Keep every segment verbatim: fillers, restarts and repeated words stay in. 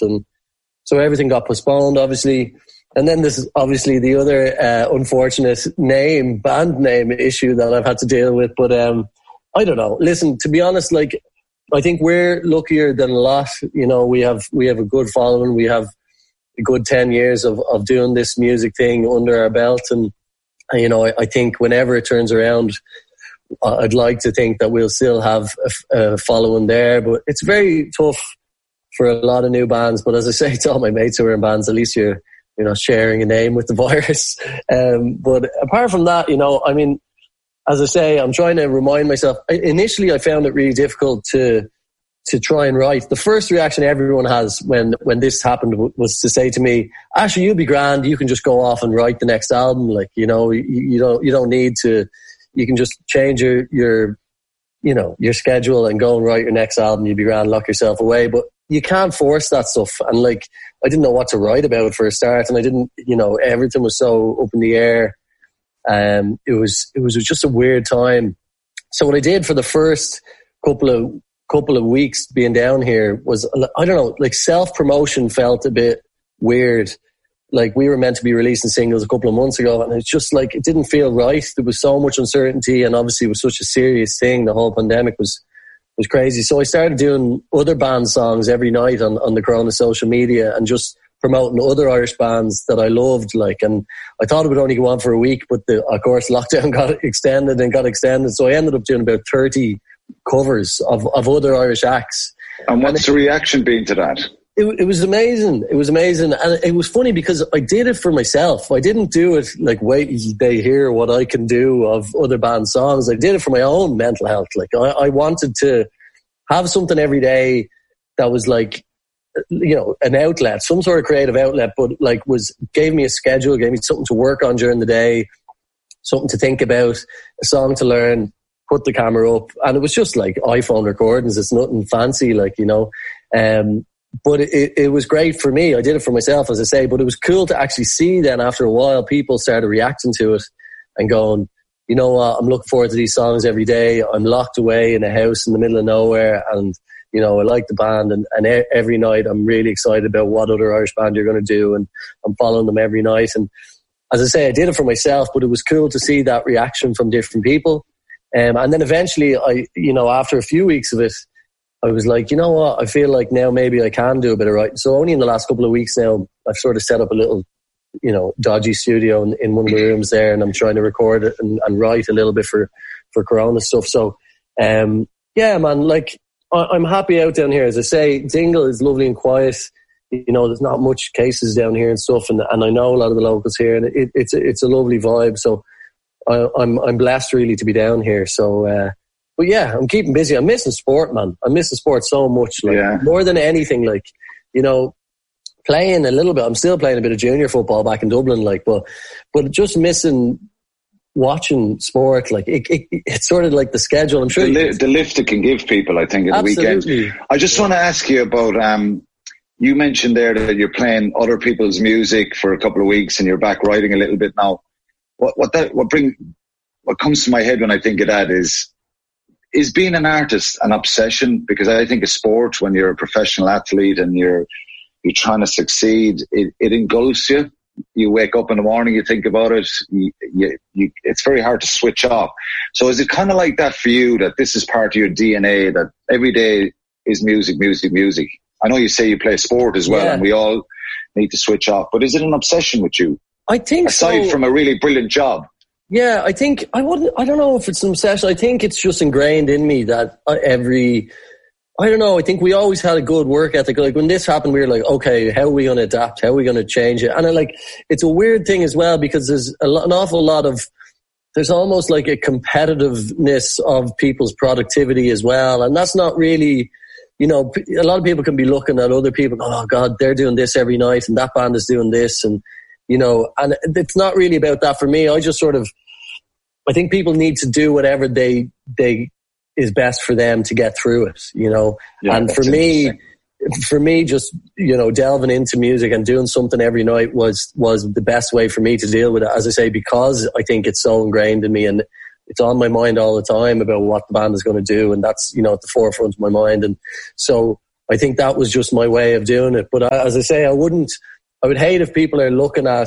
and so everything got postponed, obviously. And then this is obviously the other uh, unfortunate name, band name issue that I've had to deal with. But um, I don't know. Listen, to be honest, like, I think we're luckier than a lot. You know, we have we have a good following. We have a good ten years of, of doing this music thing under our belt. And, you know, I, I think whenever it turns around, I'd like to think that we'll still have a, a following there. But it's very tough for a lot of new bands. But as I say to all my mates who are in bands, at least you're, you know, sharing a name with the virus. Um, but apart from that, you know, I mean, as I say, I'm trying to remind myself. Initially, I found it really difficult to to try and write. The first reaction everyone has when, when this happened was to say to me, Asher, you'll be grand. You can just go off and write the next album. Like, you know, you, you don't you don't need to. You can just change your, your, you know, your schedule and go and write your next album. You'll be grand, lock yourself away. But you can't force that stuff. And like, I didn't know what to write about for a start. And I didn't, you know, everything was so up in the air. Um, it was, it was just a weird time. So what I did for the first couple of, couple of weeks being down here was, I don't know, like self-promotion felt a bit weird. Like we were meant to be releasing singles a couple of months ago, and it's just like, it didn't feel right. There was so much uncertainty, and obviously it was such a serious thing. The whole pandemic was, was crazy. So I started doing other band songs every night on, on the Corona social media and just promoting other Irish bands that I loved. Like, and I thought it would only go on for a week, but the, of course, lockdown got extended and got extended. So I ended up doing about thirty covers of, of other Irish acts. And what's and it, the reaction been to that? It, it was amazing. It was amazing. And it was funny because I did it for myself. I didn't do it like, wait, they hear what I can do of other band songs. I did it for my own mental health. Like I, I wanted to have something every day that was like, you know, an outlet, some sort of creative outlet, but like was, gave me a schedule, gave me something to work on during the day, something to think about, a song to learn, put the camera up. And it was just like iPhone recordings. It's nothing fancy, like, you know, um, but it, it was great for me. I did it for myself, as I say, but it was cool to actually see then after a while, people started reacting to it and going, you know what, I'm looking forward to these songs every day. I'm locked away in a house in the middle of nowhere, and, you know, I like the band, and, and every night I'm really excited about what other Irish band you're going to do, and I'm following them every night. And as I say, I did it for myself, but it was cool to see that reaction from different people. Um, and then eventually, I, you know, after a few weeks of it, I was like, you know what, I feel like now maybe I can do a bit of writing. So only in the last couple of weeks now, I've sort of set up a little, you know, dodgy studio in, in one of the rooms there, and I'm trying to record it and, and write a little bit for, for Corona stuff. So, um, yeah, man, like, I, I'm happy out down here. As I say, Dingle is lovely and quiet. You know, there's not much cases down here and stuff, and, and I know a lot of the locals here, and it, it's, it's a lovely vibe. So I, I'm, I'm blessed really to be down here. So, uh, but yeah, I'm keeping busy. I'm missing sport, man. I'm missing sport so much, like, yeah. more than anything. Like, you know, playing a little bit. I'm still playing a bit of junior football back in Dublin, like, but but just missing watching sport. Like, it, it, it's sort of like the schedule. I'm sure the, li- the lift it can give people, I think, at the weekend. I just want to ask you about. Um, you mentioned there that you're playing other people's music for a couple of weeks, and you're back writing a little bit now. What what that what bring what comes to my head when I think of that is. Is being an artist an obsession? Because I think a sport, when you're a professional athlete and you're you're trying to succeed, it, it engulfs you. You wake up in the morning, you think about it. You, you, you, it's very hard to switch off. So is it kind of like that for you, that this is part of your D N A, that every day is music, music, music? I know you say you play sport as well, yeah. And we all need to switch off. But is it an obsession with you? I think Aside so. from a really brilliant job. Yeah, I think, I wouldn't, I don't know if it's an obsession. I think it's just ingrained in me that every, I don't know, I think we always had a good work ethic. Like when this happened, we were like, okay, how are we going to adapt? How are we going to change it? And I like, it's a weird thing as well, because there's a, an awful lot of, there's almost like a competitiveness of people's productivity as well. And that's not really, you know, a lot of people can be looking at other people, oh God, they're doing this every night and that band is doing this. And, you know, and it's not really about that for me. I just sort of, I think people need to do whatever they they is best for them to get through it, you know. Yeah, and for me, for me, just, you know, delving into music and doing something every night was was the best way for me to deal with it. As I say, because I think it's so ingrained in me and it's on my mind all the time about what the band is going to do, and that's, you know, at the forefront of my mind. And so I think that was just my way of doing it. But as I say, I wouldn't, I would hate if people are looking at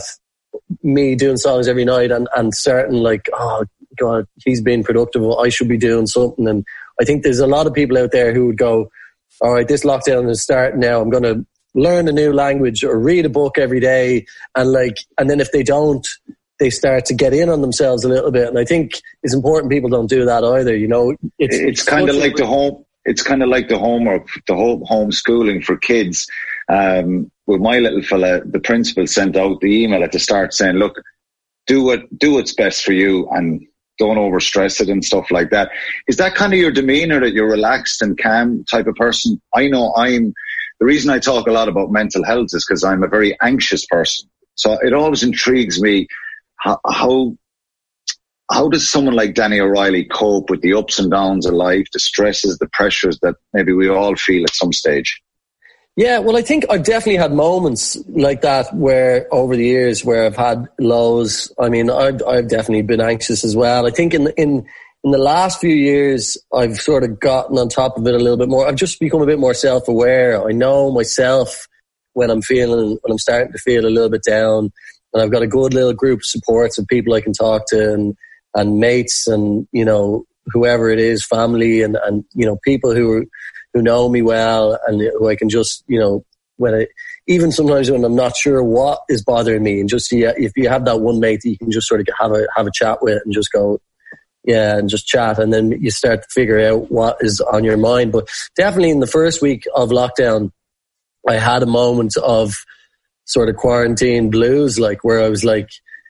me doing songs every night and, and certain like, oh God, he's being productive. I should be doing something. And I think there's a lot of people out there who would go, all right, this lockdown is starting now. I'm going to learn a new language or read a book every day. And like, and then if they don't, they start to get in on themselves a little bit. And I think it's important people don't do that either. You know, it's, it's, it's kind of like the home, it's kind of like the homework, the whole homeschooling for kids. Um, with my little fella, the principal sent out the email at the start saying, look, do what, do what's best for you and don't overstress it and stuff like that. Is that kind of your demeanor, that you're relaxed and calm type of person? I know I'm, the reason I talk a lot about mental health is because I'm a very anxious person. So it always intrigues me how, how, how does someone like Danny O'Reilly cope with the ups and downs of life, the stresses, the pressures that maybe we all feel at some stage? Yeah, well, I think I've definitely had moments like that where over the years where I've had lows. I mean, I've, I've definitely been anxious as well. I think in, in, in the last few years, I've sort of gotten on top of it a little bit more. I've just become a bit more self-aware. I know myself when I'm feeling, when I'm starting to feel a little bit down, and I've got a good little group of supports of people I can talk to, and, and mates and, you know, whoever it is, family and, and, you know, people who are, who know me well and who I can just, you know, when I, even sometimes when I'm not sure what is bothering me, and just, yeah, if you have that one mate that you can just sort of have a, have a chat with and just go, yeah, and just chat, and then you start to figure out what is on your mind. But definitely in the first week of lockdown, I had a moment of sort of quarantine blues, like where I was like,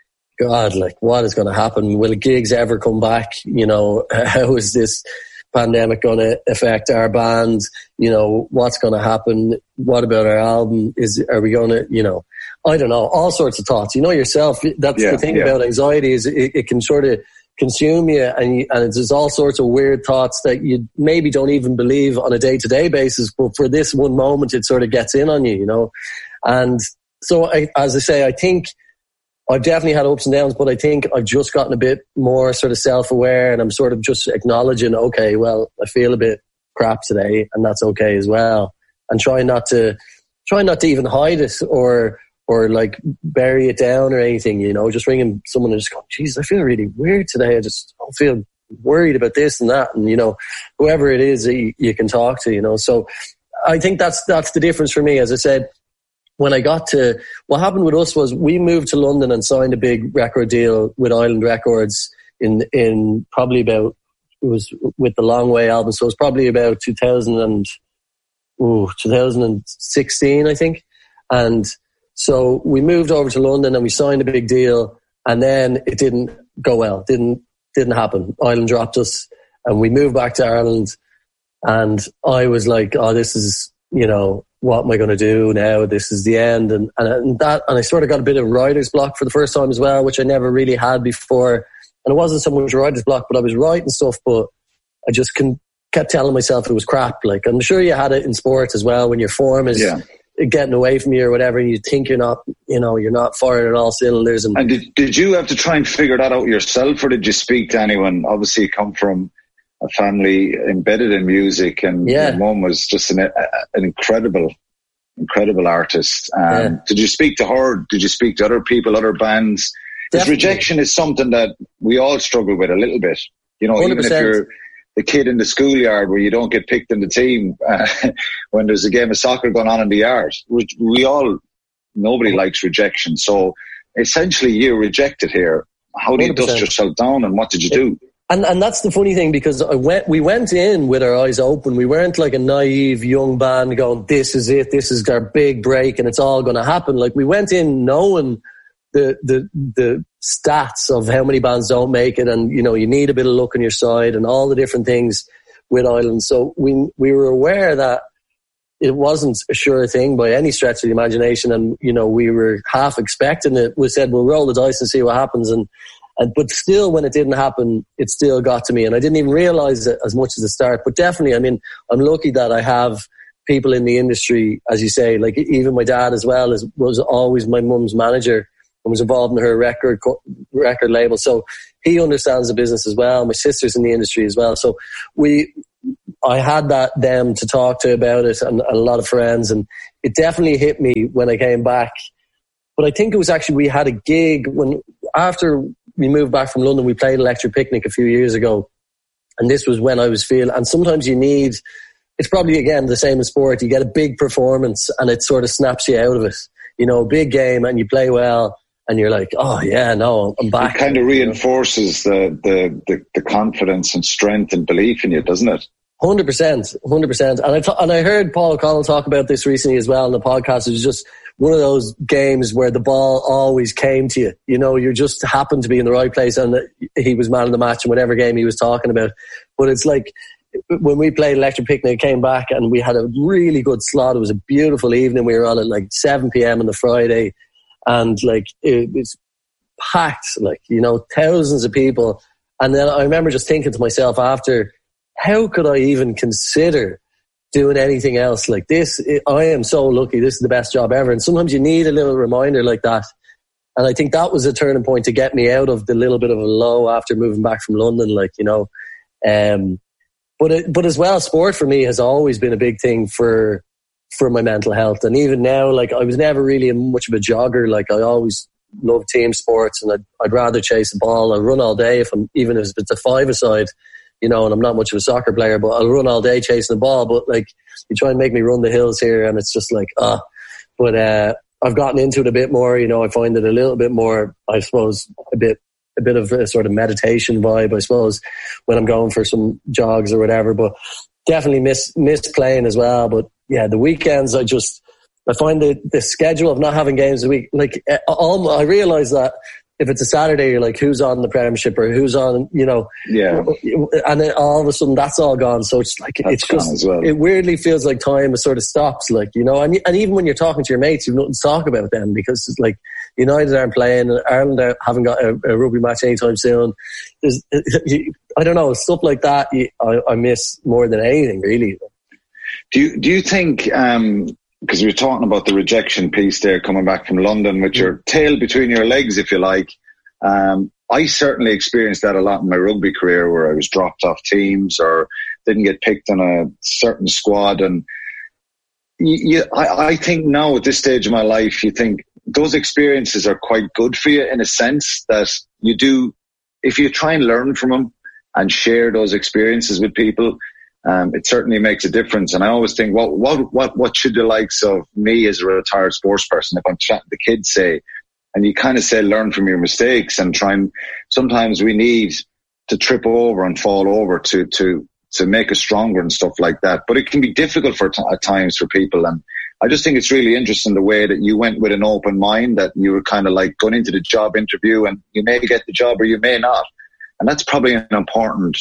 God, like what is going to happen? Will gigs ever come back? You know, how is this pandemic going to affect our band? You know, what's going to happen? What about our album? Is, are we going to, you know, I don't know, all sorts of thoughts. You know yourself, that's yeah, the thing yeah. about anxiety is it, it can sort of consume you, and, you, and there's all sorts of weird thoughts that you maybe don't even believe on a day-to-day basis, but for this one moment, it sort of gets in on you, you know. And so, I, as I say, I think I've definitely had ups and downs, but I think I've just gotten a bit more sort of self-aware, and I'm sort of just acknowledging, okay, well, I feel a bit crap today, and that's okay as well. And trying not to, try not to even hide it or, or like bury it down or anything, you know, just ringing someone and just going, geez, I feel really weird today. I just don't feel worried about this and that. And, you know, whoever it is that you, you can talk to, you know. So I think that's, that's the difference for me. As I said, when I got to, what happened with us was we moved to London and signed a big record deal with Island Records in, in probably about, it was with the Long Way album. So it was probably about two thousand and, ooh, two thousand sixteen, I think. And so we moved over to London and we signed a big deal, and then it didn't go well. Didn't, didn't happen. Island dropped us and we moved back to Ireland, and I was like, oh, this is, you know, what am I going to do now? This is the end. And, and, and that, and I sort of got a bit of writer's block for the first time as well, which I never really had before. And it wasn't so much writer's block, but I was writing stuff, but I just can, kept telling myself it was crap. Like, I'm sure you had it in sports as well, when your form is yeah. getting away from you or whatever, and you think you're not, you know, you're not firing on all cylinders. And, and did, did you have to try and figure that out yourself, or did you speak to anyone? Obviously you come from a family embedded in music, and yeah. your mum was just an, an incredible, incredible artist. Um, yeah. Did you speak to her? Did you speak to other people, other bands? Because rejection is something that we all struggle with a little bit. You know, one hundred percent. Even if you're the kid in the schoolyard where you don't get picked in the team uh, when there's a game of soccer going on in the yard. We, we all, nobody likes rejection. So essentially you're rejected here. How do you one hundred percent. Dust yourself down, and what did you do? And and that's the funny thing, because I went, we went in with our eyes open. We weren't like a naive young band going, this is it, this is our big break and it's all going to happen. Like, we went in knowing the the the stats of how many bands don't make it, and, you know, you need a bit of luck on your side and all the different things with Island. So we we were aware that it wasn't a sure thing by any stretch of the imagination, and, you know, we were half expecting it. We said, we'll roll the dice and see what happens, and And, but still, when it didn't happen, it still got to me. And I didn't even realize it as much as the start. But definitely, I mean, I'm lucky that I have people in the industry, as you say, like even my dad as well is, was always my mum's manager and was involved in her record, record label. So he understands the business as well. My sister's in the industry as well. So we, I had that them to talk to about it and, and a lot of friends, and it definitely hit me when I came back. But I think it was actually, we had a gig when, after we moved back from London, we played Electric Picnic a few years ago. And this was when I was feeling, and sometimes you need, it's probably again the same in sport, you get a big performance and it sort of snaps you out of it. You know, a big game and you play well and you're like, oh yeah, no, I'm back. It kind of reinforces the, the, the, the confidence and strength and belief in you, doesn't it? one hundred percent, one hundred percent. And I, th- and I heard Paul O'Connell talk about this recently as well in the podcast. It was just one of those games where the ball always came to you. You know, you just happened to be in the right place and he was man of the match in whatever game he was talking about. But it's like when we played Electric Picnic, came back and we had a really good slot. It was a beautiful evening. We were on at like seven p.m. on the Friday and like it was packed, like, you know, thousands of people. And then I remember just thinking to myself after, how could I even consider doing anything else like this? I am so lucky. This is the best job ever. And sometimes you need a little reminder like that. And I think that was a turning point to get me out of the little bit of a low after moving back from London, like, you know. Um, but it, but as well, sport for me has always been a big thing for for my mental health. And even now, like, I was never really much of a jogger. Like, I always loved team sports and I'd, I'd rather chase a ball. I'll run all day if I'm, even if it's a five-a-side. You know, and I'm not much of a soccer player, but I'll run all day chasing the ball. But like, you try and make me run the hills here and it's just like, ah. Uh, but uh, I've gotten into it a bit more. You know, I find it a little bit more, I suppose, a bit, a bit of a sort of meditation vibe, I suppose, when I'm going for some jogs or whatever. But definitely miss, miss playing as well. But yeah, the weekends, I just, I find the, the schedule of not having games a week, like, all, I realize that if it's a Saturday, you're like, who's on the Premiership or who's on, you know, yeah. And then all of a sudden that's all gone. So it's like, that's it's just, as well. It weirdly feels like time sort of stops, like, you know, and, and even when you're talking to your mates, you've nothing to talk about them because it's like United aren't playing, Ireland haven't got a, a rugby match anytime soon. There's, I don't know, stuff like that I, I miss more than anything, really. Do you, do you think, um, because we were talking about the rejection piece there coming back from London with your tail between your legs, if you like. Um, I certainly experienced that a lot in my rugby career where I was dropped off teams or didn't get picked on a certain squad. And you, you, I, I think now at this stage of my life, you think those experiences are quite good for you in a sense that you do, if you try and learn from them and share those experiences with people, Um, it certainly makes a difference. And I always think, well, what, what, what should the likes of me as a retired sports person, if I'm chatting to kids, say? And you kind of say, learn from your mistakes and try and, sometimes we need to trip over and fall over to, to, to make us stronger and stuff like that. But it can be difficult for t- at times for people. And I just think it's really interesting the way that you went with an open mind, that you were kind of like going into the job interview and you may get the job or you may not. And that's probably an important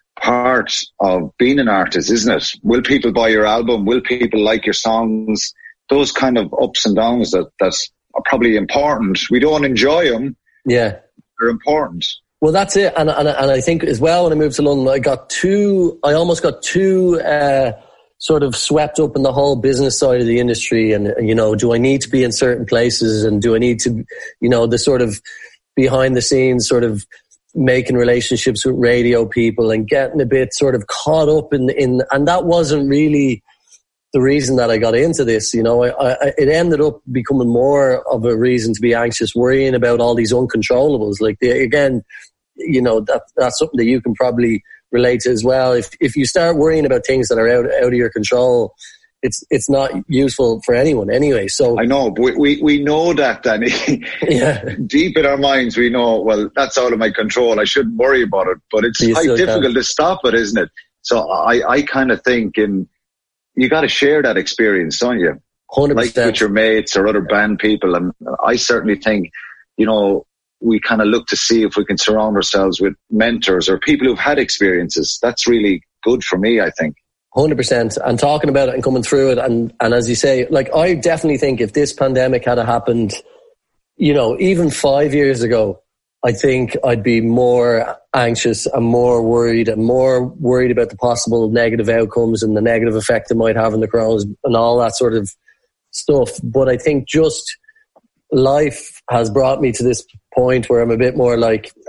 part of being an artist, isn't it? Will people buy your album? Will people like your songs? Those kind of ups and downs that that's are probably important. We don't enjoy them. Yeah, they're important. Well, that's it. And and and I think as well when I moved to London, I got too. I almost got too uh, sort of swept up in the whole business side of the industry. And, and you know, do I need to be in certain places? And do I need to, you know, the sort of behind the scenes sort of making relationships with radio people and getting a bit sort of caught up in, in and that wasn't really the reason that I got into this. You know, I, I, it ended up becoming more of a reason to be anxious, worrying about all these uncontrollables. Like, the, again, you know, that that's something that you can probably relate to as well. If if you start worrying about things that are out, out of your control, it's it's not useful for anyone anyway. So I know, but we, we know that, Danny. Yeah. Deep in our minds, we know, well, that's out of my control. I shouldn't worry about it. But it's you quite difficult can. to stop it, isn't it? So I, I kind of think in, you got to share that experience, don't you? one hundred percent. Like with your mates or other band people. And I certainly think, you know, we kind of look to see if we can surround ourselves with mentors or people who've had experiences. That's really good for me, I think. one hundred percent. And talking about it and coming through it. And, and as you say, like, I definitely think if this pandemic had happened, you know, even five years ago, I think I'd be more anxious and more worried and more worried about the possible negative outcomes and the negative effect it might have on the crowds and all that sort of stuff. But I think just life has brought me to this point where I'm a bit more like,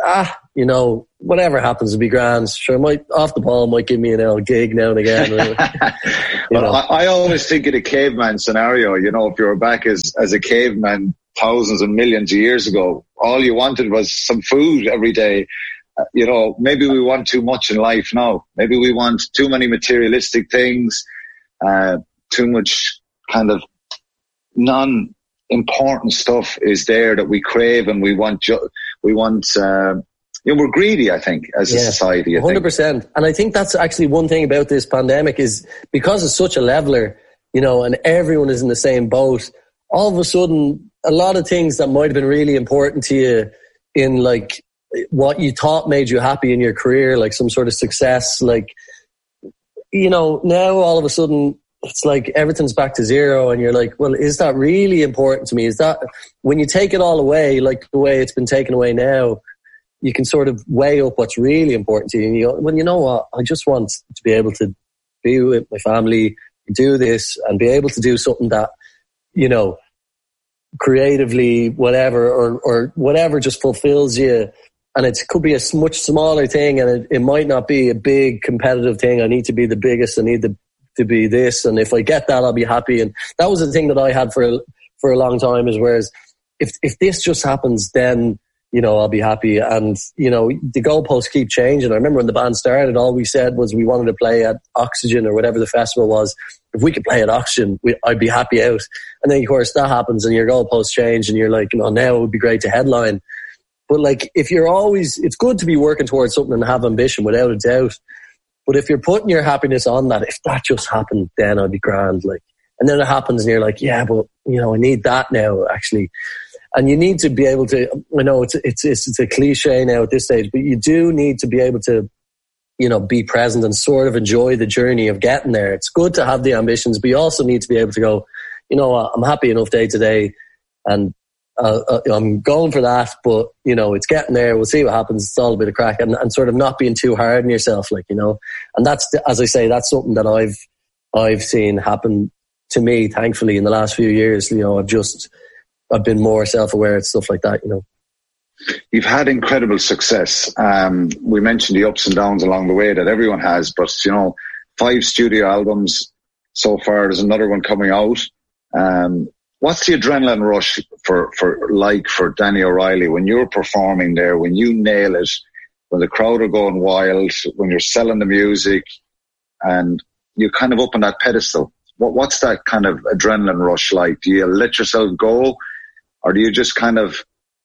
ah, you know, whatever happens to be grand. Sure, might off the ball might give me an L gig now and again. you know. I, I always think of the caveman scenario. You know, if you were back as as a caveman thousands and millions of years ago, all you wanted was some food every day. Uh, you know, maybe we want too much in life now. Maybe we want too many materialistic things, uh, too much kind of non-important stuff is there that we crave and we want. Ju- we want. Uh, you know, we're greedy, I think, as a yeah, society. I one hundred percent. And I think that's actually one thing about this pandemic is because it's such a leveler, you know, and everyone is in the same boat. All of a sudden, a lot of things that might have been really important to you in like what you thought made you happy in your career, like some sort of success, like, you know, now all of a sudden it's like everything's back to zero and you're like, well, is that really important to me? Is that when you take it all away, like the way it's been taken away now, you can sort of weigh up what's really important to you. And you go, well, you know what? I just want to be able to be with my family, do this and be able to do something that, you know, creatively, whatever, or, or whatever just fulfills you. And it could be a much smaller thing and it, it might not be a big competitive thing. I need to be the biggest. I need to, to be this. And if I get that, I'll be happy. And that was the thing that I had for, for a long time is whereas if, if this just happens, then, you know, I'll be happy. And, you know, the goalposts keep changing. I remember when the band started, all we said was we wanted to play at Oxygen or whatever the festival was. If we could play at Oxygen, we, I'd be happy out. And then, of course, that happens and your goalposts change and you're like, you know, now it would be great to headline. But like, if you're always, it's good to be working towards something and have ambition without a doubt. But if you're putting your happiness on that, if that just happened, then I'd be grand. Like, and then it happens and you're like, yeah, but you know, I need that now actually. And you need to be able to, I know it's, it's, it's, it's a cliche now at this stage, but you do need to be able to, you know, be present and sort of enjoy the journey of getting there. It's good to have the ambitions, but you also need to be able to go, you know what, I'm happy enough day to day and uh, uh, I'm going for that, but, you know, it's getting there. We'll see what happens. It's all a bit of crack and, and sort of not being too hard on yourself, like, you know, and that's, as I say, that's something that I've, I've seen happen to me, thankfully, in the last few years. You know, I've just, I've been more self-aware and stuff like that, you know. You've had incredible success. Um, we mentioned the ups and downs along the way that everyone has, but, you know, five studio albums so far. There's another one coming out. Um, what's the adrenaline rush for, for like for Danny O'Reilly when you're performing there, when you nail it, when the crowd are going wild, when you're selling the music and you're kind of up on that pedestal? What, what's that kind of adrenaline rush like? Do you let yourself go? Or do you just kind of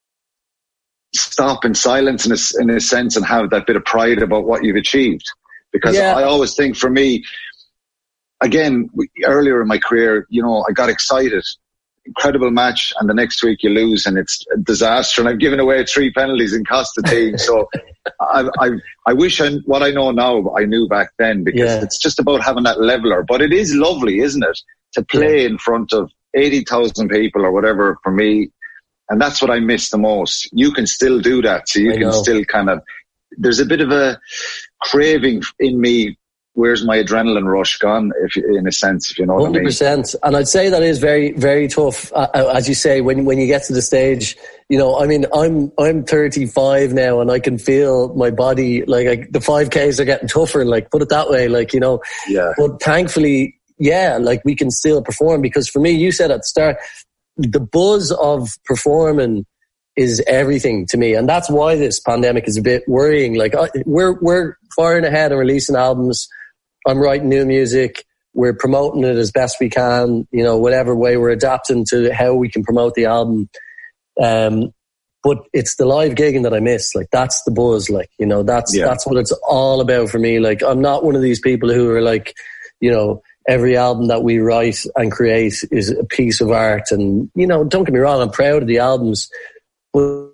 stop in silence in a, in a sense and have that bit of pride about what you've achieved? Because yeah. I always think for me, again, earlier in my career, you know, I got excited. Incredible match, and the next week you lose and it's a disaster. And I've given away three penalties and cost the team. So I, I, I wish I, what I know now I knew back then, because yeah. it's just about having that leveler. But it is lovely, isn't it, to play yeah. in front of eighty thousand people or whatever for me. And that's what I miss the most. You can still do that. So you I can know. still kind of, there's a bit of a craving in me. Where's my adrenaline rush gone, if in a sense, if you know what I mean? one hundred percent. And I'd say that is very, very tough. Uh, as you say, when when you get to the stage, you know, I mean, I'm I'm thirty-five now and I can feel my body, like I, the five Ks are getting tougher, like put it that way, like, you know. Yeah. But thankfully, yeah, like we can still perform, because for me, you said at the start, the buzz of performing is everything to me. And that's why this pandemic is a bit worrying. Like I, we're we're firing ahead and releasing albums. I'm writing new music. We're promoting it as best we can, you know, whatever way we're adapting to how we can promote the album. Um, but it's the live gigging that I miss. Like that's the buzz. Like, you know, that's, yeah. that's what it's all about for me. Like I'm not one of these people who are like, you know, every album that we write and create is a piece of art. And, you know, don't get me wrong, I'm proud of the albums, but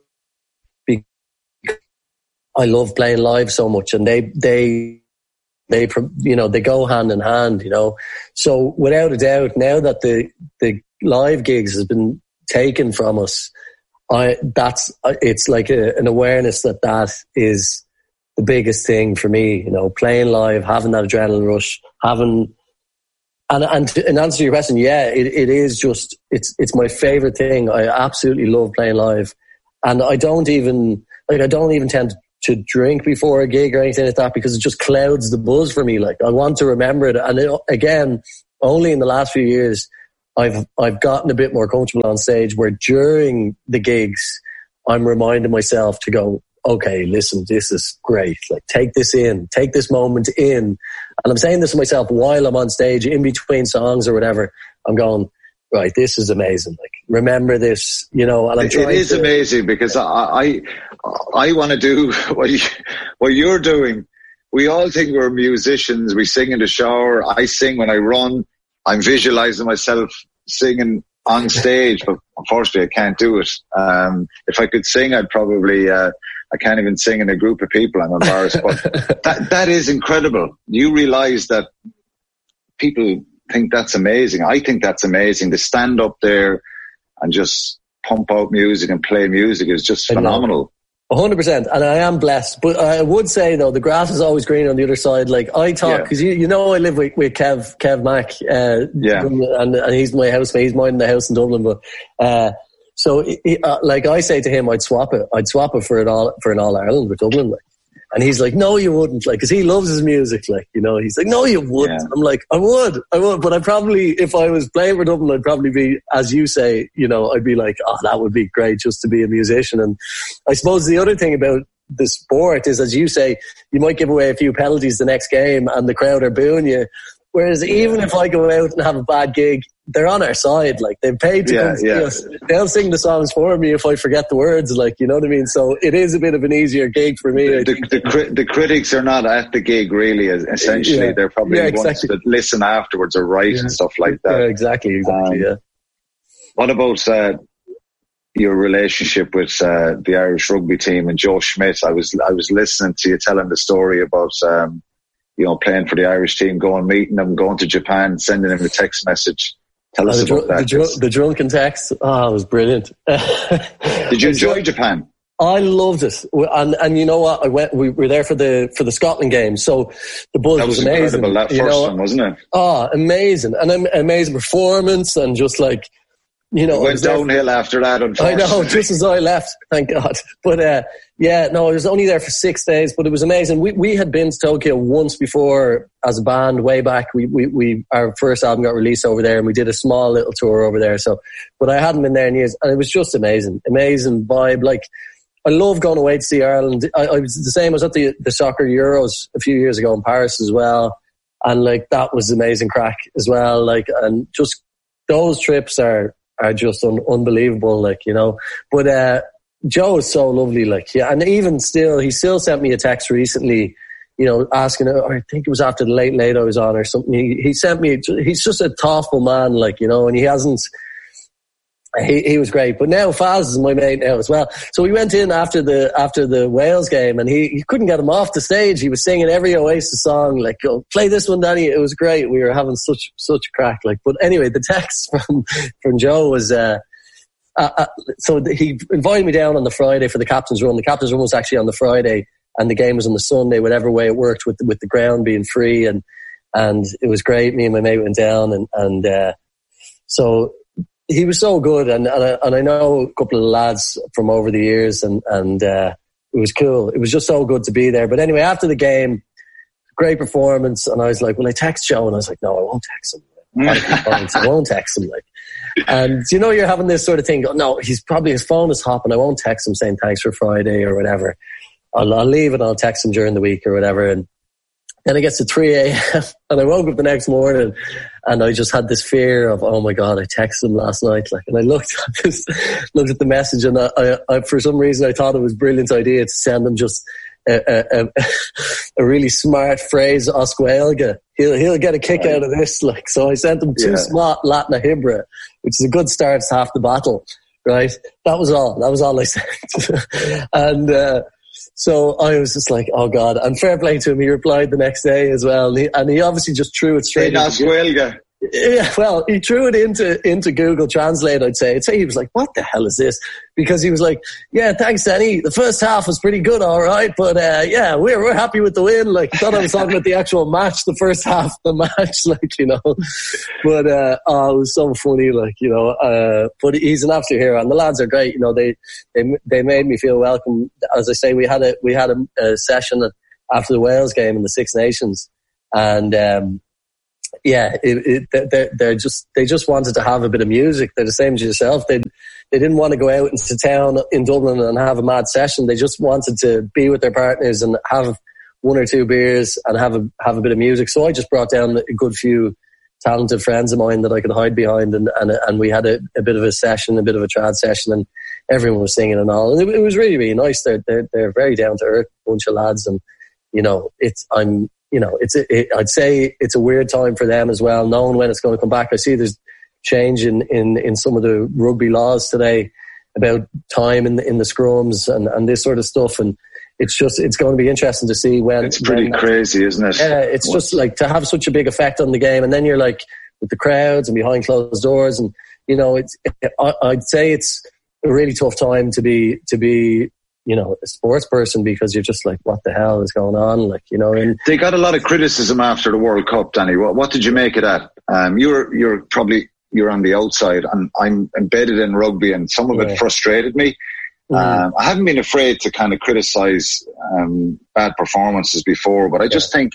I love playing live so much, and they, they, They, you know, they go hand in hand, you know. So without a doubt, now that the the live gigs has been taken from us, I that's it's like a, an awareness that that is the biggest thing for me, you know, playing live, having that adrenaline rush, having, and and to, in answer to your question, yeah, it, it is just it's it's my favorite thing. I absolutely love playing live, and I don't even like I don't even tend to drink before a gig or anything like that because it just clouds the buzz for me. Like I want to remember it. And it, again, only in the last few years, I've I've gotten a bit more comfortable on stage where during the gigs, I'm reminding myself to go, okay, listen, this is great. Like take this in, take this moment in. And I'm saying this to myself while I'm on stage, in between songs or whatever. I'm going, right, this is amazing. Like, remember this, you know. And I'm it is to, amazing because I I, I want to do what, you, what you're doing. We all think we're musicians. We sing in the shower. I sing when I run. I'm visualizing myself singing on stage, but unfortunately I can't do it. Um, if I could sing, I'd probably, uh, I can't even sing in a group of people. I'm embarrassed. But that, that is incredible. You realize that people think that's amazing. I think that's amazing. To stand up there and just pump out music and play music is just phenomenal. A hundred percent. And I am blessed. But I would say though, the grass is always green on the other side. Like I talk, cause you, you know, I live with, with Kev, Kev Mack, uh, yeah. and, and he's my housemate. He's mine in the house in Dublin. But, uh, so he, uh, like I say to him, I'd swap it. I'd swap it for an all, for an All Ireland with Dublin. Like. And he's like, no, you wouldn't, like, because he loves his music, like, you know. He's like, no, you wouldn't. Yeah. I'm like, I would, I would, but I probably, if I was playing for Dublin, I'd probably be, as you say, you know, I'd be like, oh, that would be great just to be a musician. And I suppose the other thing about the sport is, as you say, you might give away a few penalties the next game, and the crowd are booing you. Whereas even if I go out and have a bad gig, they're on our side. Like, they've paid to yeah, come see yeah. us. They'll sing the songs for me if I forget the words. Like, you know what I mean? So it is a bit of an easier gig for me. The, the, the, cri- the critics are not at the gig, really. Essentially, yeah. they're probably yeah, the ones exactly. that listen afterwards or write yeah. and stuff like that. Yeah, exactly, exactly, um, yeah. What about uh, your relationship with uh, the Irish rugby team and Joe Schmidt? I was I was listening to you telling the story about... Um, you know, playing for the Irish team, going, meeting them, going to Japan, sending them a text message. Tell us uh, the about dr- that. The, dr- the drunken text. Oh, it was brilliant. Did you enjoy Japan? I loved it. And, and you know what? I went, we were there for the, for the Scotland game. So the buzz that was, was amazing. Incredible, that first you know? one, wasn't it? Oh, amazing. And an amazing performance and just like, you know. It went downhill there. After that, unfortunately. I know, just as I left, thank God. But, uh, yeah, no, I was only there for six days, but it was amazing. We we had been to Tokyo once before as a band way back. We we we our first album got released over there, and we did a small little tour over there. So, but I hadn't been there in years, and it was just amazing, amazing vibe. Like, I love going away to see Ireland. I, I was the same. I was at the the Soccer Euros a few years ago in Paris as well, and like that was amazing crack as well. Like, and just those trips are are just un, unbelievable. Like, you know, but. uh Joe is so lovely, like, yeah, and even still, he still sent me a text recently, you know, asking, or I think it was after the Late Late I was on or something. He, he sent me, he's just a thoughtful man, like, you know, and he hasn't, he, he was great. But now Faz is my mate now as well. So we went in after the, after the Wales game, and he, he couldn't get him off the stage. He was singing every Oasis song, like, oh, play this one, Danny. It was great. We were having such, such a crack, like, but anyway, the text from, from Joe was, uh, Uh, uh, so th- he invited me down on the Friday for the captain's run. The captain's run was actually on the Friday, and the game was on the Sunday. Whatever way it worked with the, with the ground being free, and and it was great. Me and my mate went down, and and uh, so he was so good, and and I, and I know a couple of lads from over the years, and and uh, it was cool. It was just so good to be there. But anyway, after the game, great performance, and I was like, "Will I text Joe?" And I was like, "No, I won't text him. I won't text him." Like. And you know, you're having this sort of thing. No, he's probably, his phone is hopping. I won't text him saying thanks for Friday or whatever. I'll, I'll leave it. I'll text him during the week or whatever. And then it gets to three a.m. and I woke up the next morning and I just had this fear of, oh my God, I texted him last night. Like, and I looked at this, looked at the message, and I, I, I for some reason I thought it was a brilliant idea to send him just a, a, a, a really smart phrase, Oscuelga. He'll, he'll get a kick right. out of this. Like, so I sent him two yeah. smart Latin Hibra, which is a good start to half the battle, right? That was all. That was all I sent. and, uh, so I was just like, oh God. And fair play to him. He replied the next day as well. And he, and he obviously just threw it straight. Hey, Oscuelga. Yeah, well, he threw it into into Google Translate, I'd say. I'd say he was like, what the hell is this? Because he was like, yeah, thanks, Danny. The first half was pretty good, all right. But, uh, yeah, we're we're happy with the win. Like, I thought I was talking about the actual match, the first half of the match, like, you know. But, uh, oh, it was so funny, like, you know. Uh, but he's an absolute hero. And the lads are great. You know, they they they made me feel welcome. As I say, we had a, we had a, a session after the Wales game in the Six Nations. And, um, yeah, it, it, they're, they're just, they just wanted to have a bit of music. They're the same as yourself. They they didn't want to go out into town in Dublin and have a mad session. They just wanted to be with their partners and have one or two beers and have a have a bit of music. So I just brought down a good few talented friends of mine that I could hide behind, and and, and we had a, a bit of a session, a bit of a trad session, and everyone was singing and all. And it, it was really, really nice. They're they're, they're very down to earth bunch of lads, and you know, it's I'm. You know, it's a, it, I'd say it's a weird time for them as well, knowing when it's going to come back. I see there's change in, in, in some of the rugby laws today about time in the, in the scrums and, and this sort of stuff. And it's just, it's going to be interesting to see when. It's pretty when, crazy, isn't it? Yeah, it's What's... just like to have such a big effect on the game. And then you're like with the crowds and behind closed doors. And, you know, it's, it, I, I'd say it's a really tough time to be, to be, you know, a sports person, because you're just like, what the hell is going on? Like, you know, and they got a lot of criticism after the World Cup, Danny. What, what did you make of that? Um, you're, you're probably, you're on the outside, and I'm embedded in rugby, and some of yeah. it frustrated me. Mm. Um, I haven't been afraid to kind of criticize, um, bad performances before, but I just yeah. think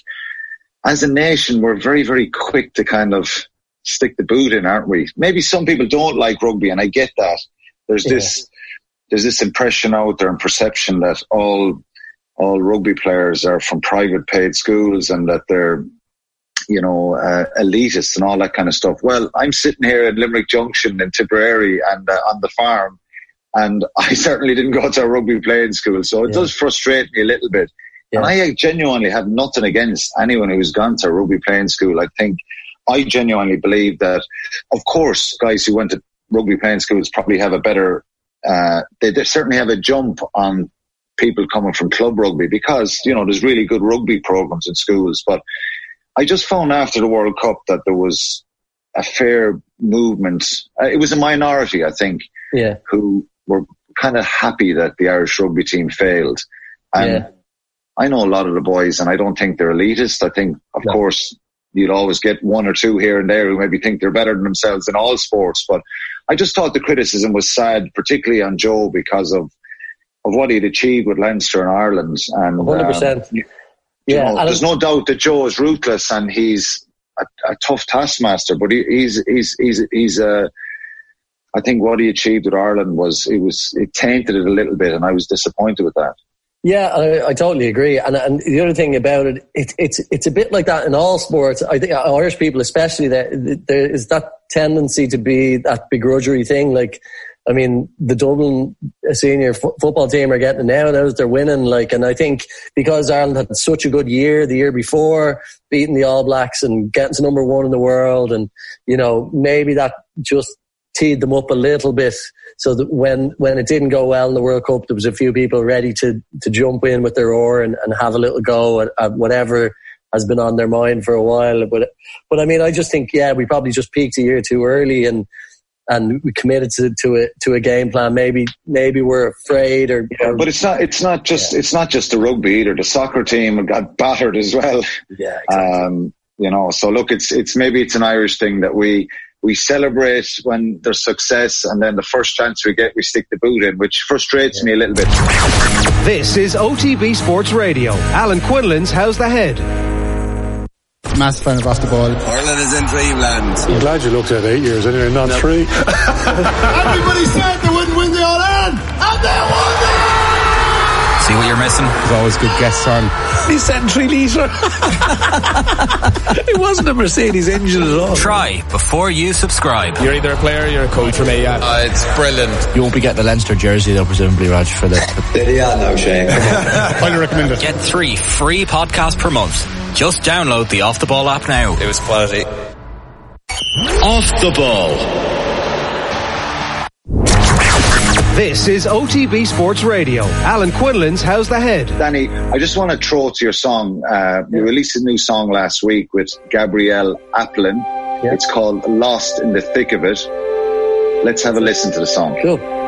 as a nation, we're very, very quick to kind of stick the boot in, aren't we? Maybe some people don't like rugby, and I get that. There's yeah. this, There's this impression out there and perception that all all rugby players are from private paid schools and that they're, you know, uh, elitists and all that kind of stuff. Well, I'm sitting here in Limerick Junction in Tipperary and uh, on the farm, and I certainly didn't go to a rugby playing school, so it yeah. does frustrate me a little bit. Yeah. And I genuinely have nothing against anyone who's gone to a rugby playing school. I think I genuinely believe that, of course, guys who went to rugby playing schools probably have a better Uh, they, they certainly have a jump on people coming from club rugby, because, you know, there's really good rugby programs in schools. But I just found after the World Cup that there was a fair movement. Uh, it was a minority, I think, yeah. who were kind of happy that the Irish rugby team failed. And yeah. I know a lot of the boys, and I don't think they're elitist. I think, of no. course, you'd always get one or two here and there who maybe think they're better than themselves in all sports. But I just thought the criticism was sad, particularly on Joe, because of of what he'd achieved with Leinster and Ireland. And one hundred percent. Um, you, you yeah, know, there's no doubt that Joe is ruthless and he's a, a tough taskmaster. But he, he's he's he's he's a. Uh, I think what he achieved with Ireland was it was it tainted it a little bit, and I was disappointed with that. Yeah, I, I totally agree. And and the other thing about it, it, it's it's a bit like that in all sports. I think Irish people, especially, that there is that tendency to be that begrudgery thing. Like, I mean, the Dublin senior f- football team are getting it now. Now they're winning. Like, and I think because Ireland had such a good year the year before, beating the All Blacks and getting to number one in the world, and you know, maybe that just teed them up a little bit, so that when, when it didn't go well in the World Cup, there was a few people ready to, to jump in with their oar and, and have a little go at, at whatever has been on their mind for a while. But, but I mean, I just think, yeah, we probably just peaked a year too early, and, and we committed to, to a, to a game plan. Maybe, maybe we're afraid or, yeah, but it's not, it's not just, yeah. it's not just the rugby either. The soccer team got battered as well. Yeah, exactly. Um, you know, so look, it's, it's, maybe it's an Irish thing that we, We celebrate when there's success, and then the first chance we get, we stick the boot in, which frustrates yeah. me a little bit. This is O T B Sports Radio. Alan Quinlan's How's the Head? Massive fan of Off the Ball. Ireland is in dreamland. I'm glad you looked at eight years anyway, not no. three. Everybody said they wouldn't win the All-Ireland, and they won the All-Ireland! See what you're missing? There's always good guests on. He said three litre. It wasn't a Mercedes engine at all. Try before you subscribe. You're either a player or you're a coach for me, yeah. Uh, it's brilliant. You won't be getting the Leinster jersey though, presumably, Raj, for the... Yeah, no, Shane. Highly recommend it. Get three free podcasts per month. Just download the Off the Ball app now. It was quality. Off the Ball. This is O T B Sports Radio. Alan Quinlan's How's the Head? Danny, I just want to throw to your song. Uh, you released a new song last week with Gabrielle Aplin. Yeah. It's called Lost in the Thick of It. Let's have a listen to the song. Cool.